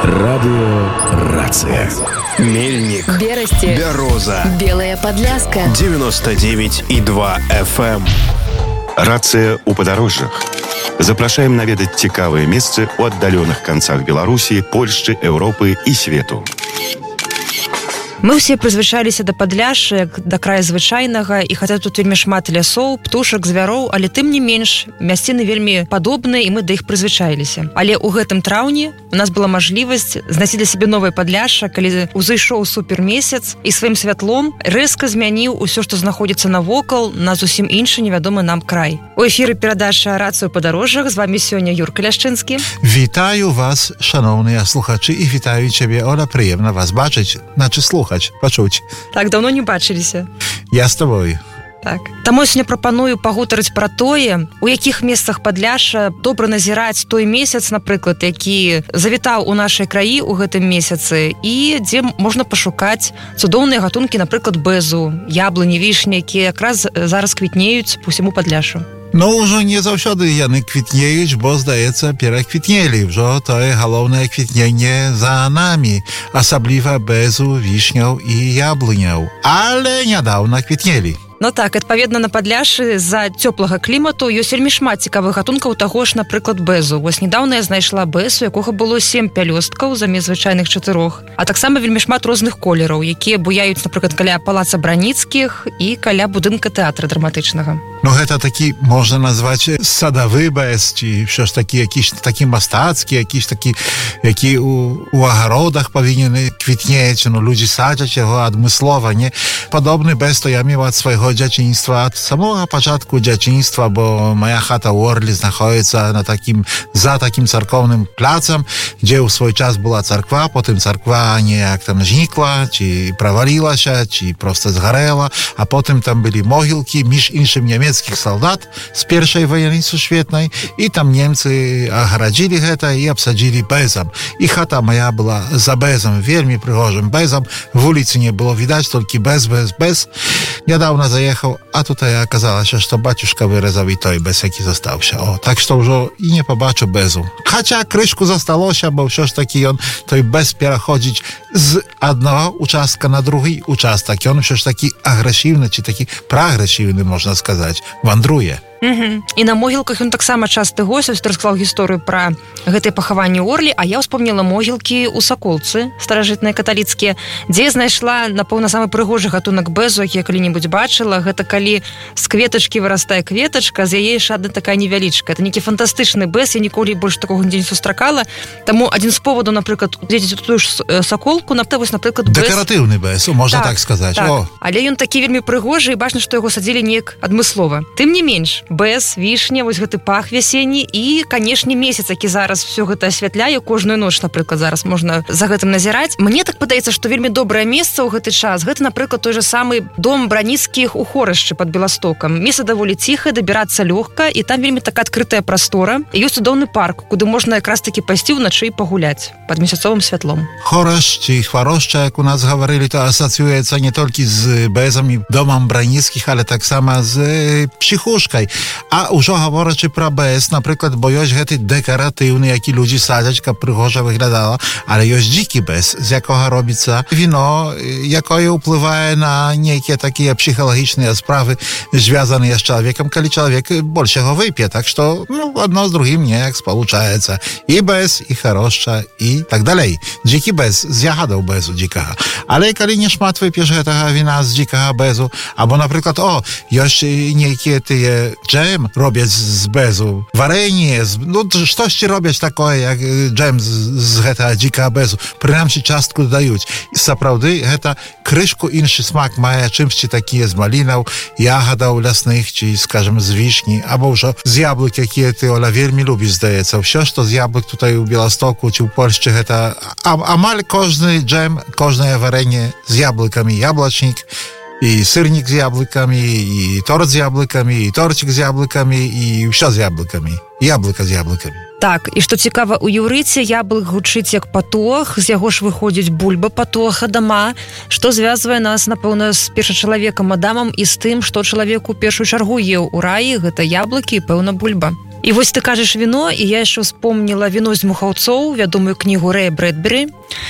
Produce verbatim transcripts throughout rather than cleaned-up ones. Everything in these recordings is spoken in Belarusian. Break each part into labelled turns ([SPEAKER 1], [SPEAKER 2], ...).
[SPEAKER 1] Радио «Рация». Мельник,
[SPEAKER 2] Берасти,
[SPEAKER 1] Бяроза,
[SPEAKER 2] Белая Подляска,
[SPEAKER 1] девяносто девять и два эф эм.
[SPEAKER 3] Рация ў падарожжах. Запрашаем наведаць цікавыя месцы ў аддаленых канцах Беларусі, Польшчы, Еўропы і свету.
[SPEAKER 4] Мы ўсе прызвычаліся да Падляшша, як да края звычайнага, і хаця тут вельмі шмат лясоў, птушак, звяроў, але тым не менш, мясціны вельмі падобныя, і мы да іх прызвычаіліся. Але ў гэтым траўні у нас была мажлівасць знайсці для сябе новае Падляшша, калі ўзышоў супермесяц і сваім святлом рэзка змяніў усё, што знаходзіцца навокал, на зусім іншы невядомы нам край. У эфіры перадача «Рацыя ў падарожжах». З вамі сёння Юрка Ляшчынскі.
[SPEAKER 5] Вітаю вас, шановныя слухачы, і вітаю цябе, Оля, прыемна вас бачыць, наче слухаць. Пачуць.
[SPEAKER 4] Так, даўно не бачыліся.
[SPEAKER 5] Я з тобой.
[SPEAKER 4] Так. Таму сёння прапаную пагутарыць пра тое, у якіх месцах Падляшша добра назіраць той месяц, напрыклад, які завітаў у нашай краі ў гэтым месяцы, і дзе можна пашукаць цудоўныя гатункі, напрыклад, бэзу, яблыні, вішні, якія якраз зараз квітнеюць по ўсяму Падляшшу.
[SPEAKER 5] Ну, ўжо не заўсёды яны квітнеюць, бо, здаецца, пераквітнелі. Ўжо тое галоўнае квітненне за намі, асабліва бэзу, вішняў і яблыняў. Але нядаўна квітнелі.
[SPEAKER 4] Ну так, адпаведна, на Падляшшы з-за цёплага клімату ёсць вельмі шмат цікавых гатункаў таго ж, напрыклад, бэзу. Вось нядаўна я знайшла бэз, у якога было сем пялёсткаў замест звычайных чатырох, а таксама вельмі шмат розных колераў, якія буяюць, напрыклад, каля палаца Браніцкіх і каля будынка тэатра драматычнага.
[SPEAKER 5] Ну, гэта такі, можна назваць, садавы бэз, ці ўсё ж такі, якісь такі мастацкі, якісь такі, які у, у агародах павінен квітнець, ну, людзі садзяць яго адмыслова, не? Падобны бэз то я меў ад свайго дзяцінства, ад самого пачатку дзяцінства, бо моя хата ў Орлі знаходзіцца на такім, за такім царкоўным пляцам, дзе ў свой час была царква, потым царква неяк там знікла, ці правалілася, ці проста згарэла, а потым там былі могілкі, між іншым нямецкіх салдат з першай вайны сусветнай, і там немцы агарадзілі гэта і абсадзілі бэзам. І хата моя была за бэзам, вельмі прыгожым бэзам, вуліцы не было відаць, толькі бэз, бэз, бэз. Нядаўна заехаў, а тут аказалася, што бацюшка выразаў і той бэз, які застаўся. О, так што ўжо і не пабачу бэзу. Хаця крышку засталося, бо ўсё ж такі ён, той бэз пераходзіць з аднаго участка на другі участак. Ён ўсё ж такі агрэсіўны, ці такі праагрэсіўны, можна сказаць, вандруе.
[SPEAKER 4] Угу. І на могілках ён таксама часты госць. Ось ты расклаў гісторыю пра гэтыя пахаванні ў Орлі, а я ўспомніла могілкі ў Саколцы, старажытныя каталіцкія, дзе я знайшла, напэўна, самы прыгожы гатунак бэзу, які я калі-небудзь бачыла. Гэта калі з кветачкі вырастае кветачка, з яе яшчэ адна такая невялічка. Это нейкі фантастычны бэз, я ніколі больш такога нідзе не сустракала. Таму адзін з повадаў, напрыклад, глядзець тую ж Саколку, вось, напрыклад, бэз.
[SPEAKER 5] Дэкаратыўны бэз, можна так, так сказаць.
[SPEAKER 4] Так.
[SPEAKER 5] О.
[SPEAKER 4] Але ён такі вельмі прыгожы, і бачна, што яго садзілі неяк адмыслова. Тым не менш, бэз, вішня, вось гэты пах вясенні і, канешне, месяц, які зараз все гэта асвятляе, кожную ноч, напрыклад, зараз можна за гэтым назіраць. Мне так падаецца, што вельмі добрае месца ў гэты час. Гэта, напрыклад, той же самы дом Браніцкіх у Хорашчы пад Беластокам. Месца даволі ціхае, дабірацца лёгка, і там вельмі такая адкрытая прастора. І ёсць цудоўны парк, куды можна якраз такі пайсці ўначы і пагуляць пад месяцовым святлом.
[SPEAKER 5] Хораш ці Хварошча, як у нас гаварылі, то асацыюецца не толькі з бэзам і домам Браніцкіх, але таксама з псіхушкай. А ўжо гаворачы пра бэз, напрыклад, бо ёсць гэты дэкаратыўны, які людзі садзяць, каб прыгожа выглядала, але ёсць дзікі бэз, з якога робіцца віно, якое ўплывае на нейкія такія псіхалагічныя справы, звязаныя з чалавекам, калі чалавек больш яго вып'е. Так што, ну, адно з другім неяк спалучаецца. І бэз, і харошча, і так далей. Дзікі бэз, з ягадаў бэзу дзікага. Але калі не шмат вып'еш гэтага віна з дзікага бэзу, або, напрыклад, о, ёсць нейкія тыя джэм робяць з бэзу, варэнне, ну, штосьці робяць такое, як джэм з, з гэтага дзікага бэзу. Прынамсі частку дадаюць. І сапраўды гэта крышку іншы смак мае, чымсьці такія з малінаў, ягадаў лясных, ці, скажем, з вішні, або ўжо з яблык, якія ты, Оля, вельмі любіш, здаецца. Ўсё, што з яблык tutaj у Беластоку, ці ў Польшчы, гэта амаль кожны джэм, кожнае варэнне з яблыкамі, яблачнік, і сырнік з яблыкамі, і торт з яблыкамі, і тортик з яблыкамі, і ўсё з яблыкамі. Яблыка з яблыкамі.
[SPEAKER 4] Так, і што цікава, у іўрыце яблык гучыць як патог, з яго ж выходзіць бульба, патог, адама, што звязвае нас, напэўна, з першачалавекам Адамам і з тым, што чалавек у першую чаргу еў у раі, гэта яблыкі і, пэўна, бульба. І вось ты кажаш віно, і я яшчэ вспомніла віно з Дмухаўцоў, вядомую кнігу Рэя Брэдбері.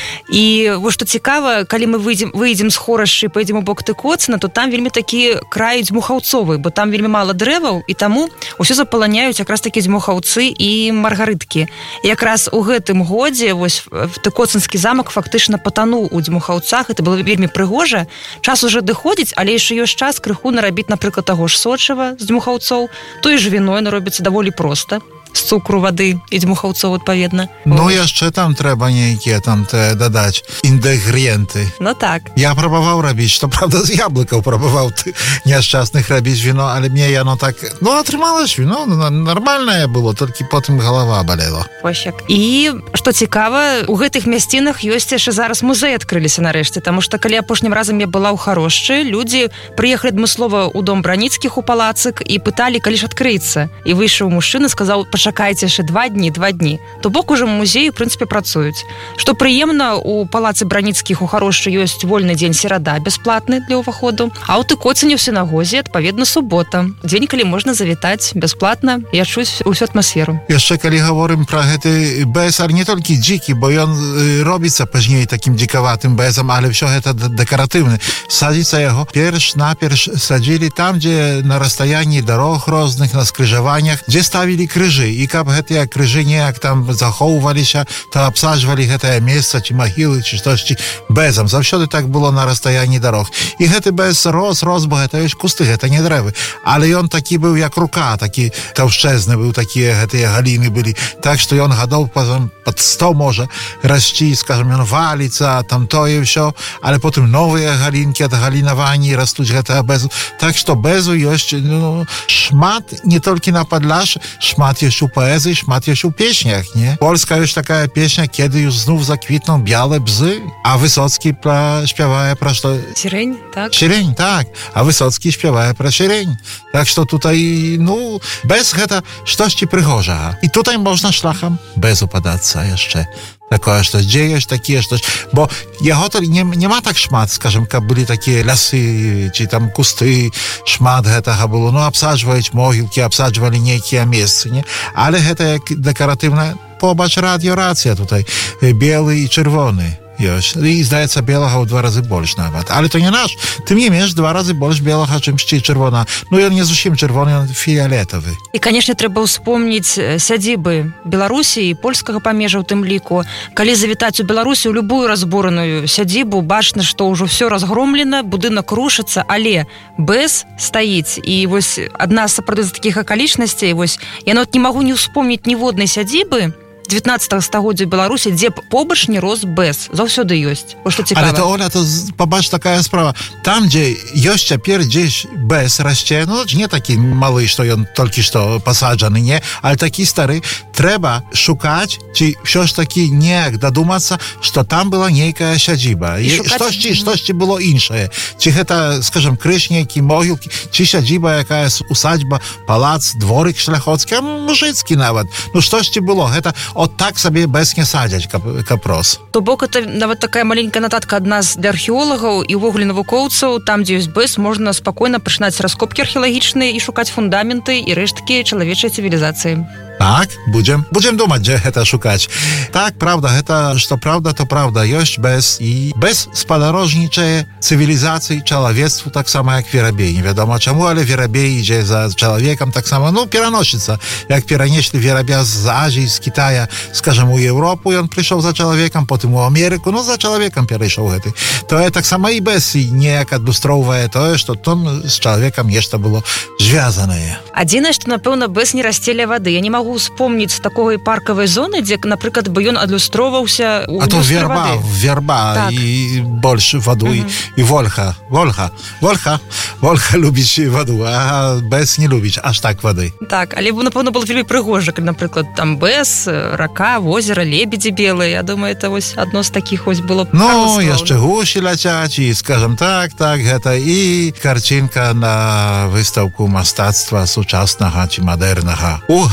[SPEAKER 4] І вось што цікава, калі мы выйдзем, выйдзем з Хорашчы і пойдзем у бок Тыкоцына, то там вельмі такі край дзьмухаўцовы, бо там вельмі мала дрэваў, і таму ўсё запаланяюць якраз такі дзьмухаўцы і маргарыткі. І якраз у гэтым годзе вось Тыкоцынскі замак фактычна патануў у дзьмухаўцах, это было вельмі прыгожа. Час уже дыходзіць, але яшчэ ёсць час крыху нарабіць, напрыклад, таго ж сочыва з дзьмухаўцоў, тое ж віно яно робіцца даволі проста, з цукру, вады і дзьмухаўцоў адпаведна.
[SPEAKER 5] Ну, яшчэ там трэба нейкія там те дадаць інгрэдыенты.
[SPEAKER 4] Ну так.
[SPEAKER 5] Я пробаваў рабіць, што правда з яблыкаў пробаваў ты няшчасных рабіць віно, але мне яно так, ну, атрымалось віно, нармальнае было, толькі потым галава балела.
[SPEAKER 4] Пощак. І што цікава, у гэтых мясцінах ёсць яшчэ зараз музей адкрыліся нарэшце, таму што калі апошнім разам я была ў Харошчы, людзі прыехалі адмыслова ў дом Браніцкіх у палацык і пыталі, калі ж адкрыецца. І выйшаў мужчына, сказаў: пачакайце яшчэ два дні, два дні. То бок ужо музеі, ў прынцыпе, працуюць. Што прыемна, у палацы Браніцкіх у Харошчы ёсць вольны дзень серада, бясплатны для ўваходу, а ў Тыкоцыне ў сінагозе, адпаведна, субота. Дзень, калі можна завітаць бясплатна і адчуць усю атмасферу.
[SPEAKER 5] Яшчэ калі гаворым пра гэты бэз, але не толькі дзікі, бо ён э, робіцца пазней такім дзікаватым бэзам, але ўсё гэта дэкаратыўны. Садзіцца яго перш-наперш садзілі там, дзе на расстаянні дарог розных, на скрыжаваннях, дзе ставілі крыжы, і каб гэтыя крыжы неяк там захоўваліся, то абсаджвалі гэтае месца, ці магілы, ці штосьці бэзам. Заўсёды так было на расстаянні дарог. І гэты бэз рос, рос, бо гэта ёсць кусты, гэта не дрэвы. Але ён такі быў як рука, такі таўшчэзны быў, такія гэтыя галіны былі. Так што ён гадоў пад сто можа расці, скажем, ён валіцца, там тое ўсё, але потым новыя галінкі ад галінаванні растуць гэтага бэзу. Так што бэзу ёсць, ну, шмат, не толькі на Падляшшы, шмат ёсць у паэзіі, шмат ёсць у песнях, не? Польска ёсць такая песня, kiedy już znów zakwitną białe bzy, a Wysocki pra, śpiewaje pra што...
[SPEAKER 4] Сірень, так?
[SPEAKER 5] Сірень, так. А Wysocki śpiewaje pra сірень. Так што tutaj, ну, bez гэта штосьці прыгожага. І tutaj можна шляхам без упадацца яшчэ. Такое штось, дзе ёсць такія штось, бо яго то не, нема так шмат, скажем, каб былі такія лясы, ці там кусты, шмат гэтага было, ну, абсаджваюць могілкі, абсаджвалі нейкія месцы, не? Але гэта як дэкаратыўна, побач радіорацыя tutaj, белы і чырвоны. Ёсць. І, здаецца, белага ў два разы больш нават. Але то не наш. Тым не менш, два разы больш белага, чымсьці чырвона. Ну, ён не зусім чырвоны, ён фіялетавы.
[SPEAKER 4] І, канешне, трэба ўспомніць сядзібы Беларусі і польскага памежа ў тым ліку. Калі завітаць у Беларусі ў любую разбураную сядзібу, бачна, што ўжо ўсё разгромлена, будынак рушыцца, але бэз стаіць. І вось адна з сапраўды з такіх акалічнасцей, вось, я нават не магу не ўспомніць ніводнай сядзібы дзевятнаццатага стагоддзя Беларусі, дзе побач не рос бэз. Заўсёды ёсць. О, што цікава.
[SPEAKER 5] Але то, Оля, то побач такая справа. Там, дзе ёсць цяпер дзесь бэз расце, ну, не такі малы, што ён толькі што пасаджаны, не, але такі стары, трэба шукаць, ці ўсё ж такі неяк дадумацца, што там была нейкая сядзіба. І шукаць... штосьці, штосьці было іншае. Ці гэта, скажем, крыж нейкі, могілкі, ці сядзіба якая усадьба, палац, дворык шляхоцкі, а мужыцкі нават. Ну, штосьці было. Гэта от так сабе бэз не садзяць, каб, каб рос.
[SPEAKER 4] То бок, это нават такая маленькая нататка ад нас для археолагаў і ўвогуле навукоўцаў, там, дзе ёсць бэз, можна спакойна пачынаць раскопкі археалагічныя і шукаць фундаменты і рэшткі чалавечай цывілізацыі.
[SPEAKER 5] Так, будзем, будзем думаць, дзе гэта шукаць. Так, правда, гэта, што правда, то правда, ёсць бэз, і бэз спадарожнічае цывілізацыі, чалавецтву, так сама, як верабей. Невядома чаму, але верабей ідзе за чалавекам, так сама, ну, пераносіцца. Як перанеслі верабя з Азіі, з Китая, скажем, у Европу, ён прыйшоў за чалавекам, потым у Амерыку, ну, за чалавекам перайшоў гэты. Тое так сама і бэз неяк адлюстроўвае тое, што там з чалавекам нешта было звязанае.
[SPEAKER 4] Адзінае, што, напэўна, бэз не расце ля вады. Я не магу успомніць такой паркавай зоны, дзе, напрыклад, бы ён адлюстроўваўся ў
[SPEAKER 5] А то верба,
[SPEAKER 4] вады.
[SPEAKER 5] верба
[SPEAKER 4] Так.
[SPEAKER 5] і больш ваду, і, і вольха, вольха, вольха, вольха любіць ваду, а бэз не любіць аж так вады.
[SPEAKER 4] Так, але, напэўна, было вельмі прыгожа, калі, напрыклад, там бэз, рака, возера, лебедзі белыя. Я думаю, это вось адно з такіх вось было.
[SPEAKER 5] Ну, яшчэ гусі ляцяць, і, скажем так, так, гэта і карцінка на выстаўку мастацтва сучаснага ці мадэрнага у галерэі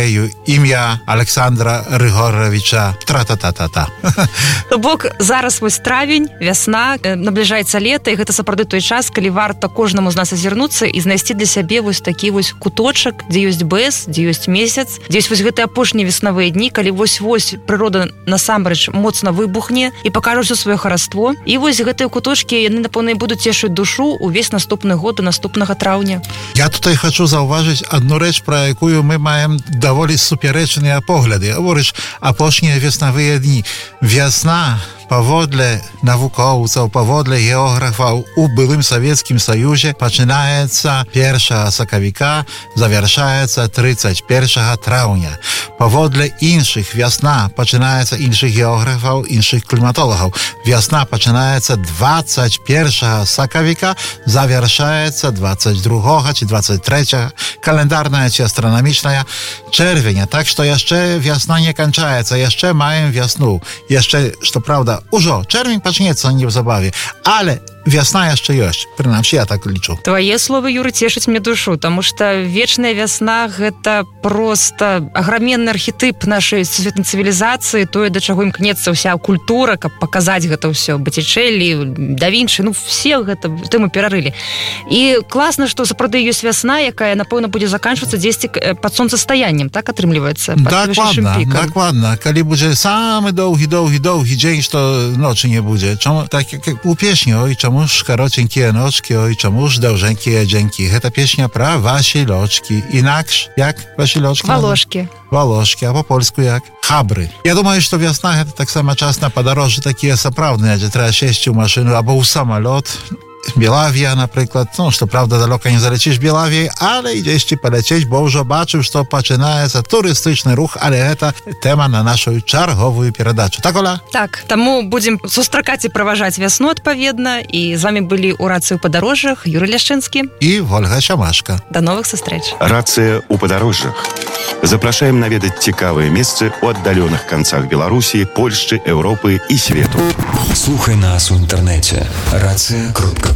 [SPEAKER 5] маю імя Александра Рыгоровича Тра-та-та-та-та.
[SPEAKER 4] То бок зараз вось травень, вясна, набліжаецца лета, і гэта сапраўды той час, калі варта кожнаму з нас азірнуцца і знайсці для сябе вось такі вось куточак, дзе ёсць бэс, дзе ёсць месяц, дзе ёсць вось гэтыя апошнія веснавыя дні, калі вось-вось прырода насамрэч моцна выбухне і пакажа ўсё сваё хараство. І вось гэтыя куточкі, яны, напэўна, будуць цешыць душу увесь наступны год до наступнага траўня.
[SPEAKER 5] Я tutaj хочу заўважыць одну рэч, пра якую мы маем даволі супярэчныя погляды. Гаворыш, апошнія веснавыя дні. Вясна, паводле навукоўцаў, паводле географаў у былым Савецкім Саюзе пачынаецца першага сакавіка, завяршаецца трыццаць першага траўня. Паводле іншых вясна пачынаецца іншых географаў, іншых кліматолагаў. Вясна пачынаецца дваццаць першага сакавіка, завяршаецца дваццаць другога ці дваццаць трэцяга, календарная ці астранамічная чэрвеня. Так што яшчэ вясна не канчаецца, яшчэ маем вясну. Яшчэ, што праўда, ужо чэрвень пачнецца неўзабаве, але вясна яшчэ ёсць. Прынамсі, я так лічу.
[SPEAKER 4] Твае словы, Юры, цешаць мне душу, таму што вечная вясна — гэта проста аграменны архетып нашай сусветнай цывілізацыі, тое, да чаго імкнецца ўся культура, каб паказаць гэта ўсё. Боттичеллі, да Вінчы, ну, все гэта тэму перарылі. І класна, што сапраўды ёсць вясна, якая, напэўна, будзе заканчвацца дзесьці пад сонцастаяннем, так атрымліваецца?
[SPEAKER 5] Дакладна, дакладна. Калі будзе самы доўгі-доўгі-доўгі дзень, што ночы не будзе. Чаму, так як у песні, ой, чаму ж каротенькія ночкі, ой, чаму ж даўжэнькія дзенькі. Гэта песня пра васілёчкі. Інакш, як васілёчкі?
[SPEAKER 4] Валошкі.
[SPEAKER 5] Валошкі, а по-польску як? Хабры. Я думаю, што вясна — гэта таксама час на падарожжы такія сапраўдныя, дзе трэба сесці ў машыну або ў самалёт. Белавія, напрыклад, ну, што правда, далёка не залеціш Белавіі, але ідзесьці паляцець, бо ўжо бачыў, што пачынаецца турыстычны рух, але гэта тэма на нашу чарговую перадачу. Так, Оля?
[SPEAKER 4] Так, таму будзем сустракаць і праважаць вясну адпаведна, і з вамі былі ў рацыі ў падарожжах Юрый Ляшчынскі
[SPEAKER 5] і Вольга Сямашка.
[SPEAKER 4] Да новых сустрэч.
[SPEAKER 3] Рацыя ў падарожжах. Запрашаем наведаць цікавыя месцы ў аддаленых канцах Беларусі, Польшчы, Еўропы і свету.
[SPEAKER 1] Слухай нас у інтэрнэце рацыя кропка